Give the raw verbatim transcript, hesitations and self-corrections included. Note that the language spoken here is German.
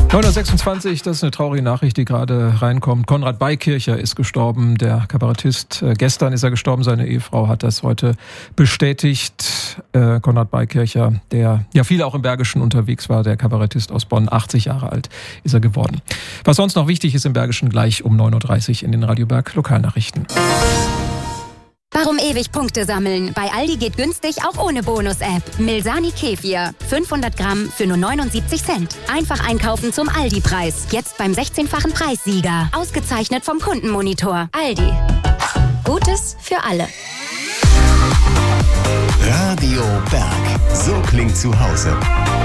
neun Uhr sechsundzwanzig, das ist eine traurige Nachricht, die gerade reinkommt. Konrad Beikircher ist gestorben, der Kabarettist. Äh, gestern ist er gestorben, seine Ehefrau hat das heute bestätigt. Äh, Konrad Beikircher, der ja viel auch im Bergischen unterwegs war, der Kabarettist aus Bonn, achtzig Jahre alt ist er geworden. Was sonst noch wichtig ist im Bergischen, gleich um neun Uhr dreißig in den Radio Berg Lokalnachrichten. Warum ewig Punkte sammeln? Bei Aldi geht günstig auch ohne Bonus-App. Milsani Kefir, fünfhundert Gramm für nur neunundsiebzig Cent. Einfach einkaufen zum Aldi-Preis. Jetzt beim sechzehnfachen Preissieger. Ausgezeichnet vom Kundenmonitor. Aldi. Gutes für alle. Radio Berg. So klingt zu Hause.